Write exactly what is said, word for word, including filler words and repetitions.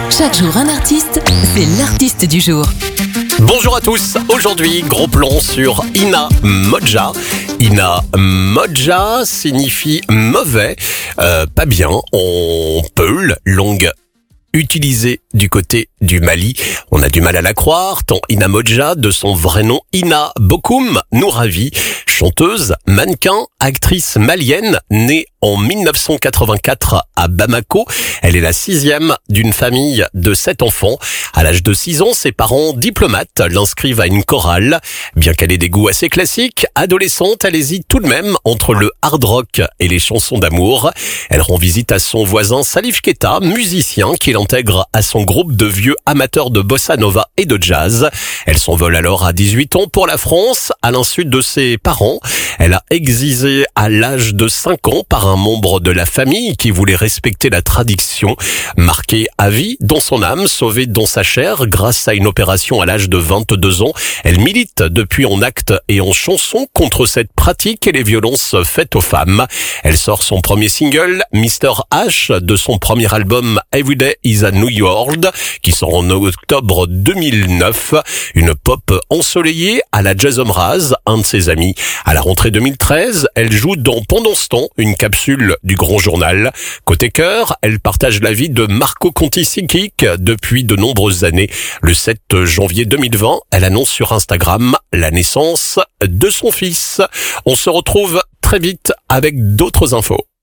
Chaque jour un artiste, c'est l'artiste du jour. Bonjour à tous, aujourd'hui gros plan sur Ina Modja. Ina Modja signifie mauvais, euh, pas bien, en peul, langue utilisée du côté du Mali. On a du mal à la croire, tant Ina Modja, de son vrai nom Ina Bokoum, nous ravit. Chanteuse, mannequin, actrice malienne, née en mille neuf cent quatre-vingt-quatre à Bamako. Elle est la sixième d'une famille de sept enfants. À l'âge de six ans, ses parents diplomates l'inscrivent à une chorale. Bien qu'elle ait des goûts assez classiques, adolescente, elle hésite tout de même entre le hard rock et les chansons d'amour. Elle rend visite à son voisin Salif Keita, musicien qui l'intègre à son groupe de vieux amateurs de bossa nova et de jazz. Elle s'envole alors à dix-huit ans pour la France, à l'insu de ses parents. Elle a exilé à l'âge de cinq ans par un membre de la famille qui voulait respecter la tradition. Marquée à vie dans son âme, sauvée dans sa chair grâce à une opération à l'âge de vingt-deux ans, elle milite depuis en actes et en chansons contre cette pratique et les violences faites aux femmes. Elle sort son premier single, mister H, de son premier album Everyday is a New World, qui sort en octobre deux mille neuf. Une pop ensoleillée à la Jason Mraz, un de ses amis. À la rentrée deux mille treize, elle joue dans Pendant ce temps, une capsule du Grand Journal. Côté cœur, elle partage la vie de Marco Conti-Sikik depuis de nombreuses années. Le sept janvier deux mille vingt, elle annonce sur Instagram la naissance de son fils. On se retrouve très vite avec d'autres infos.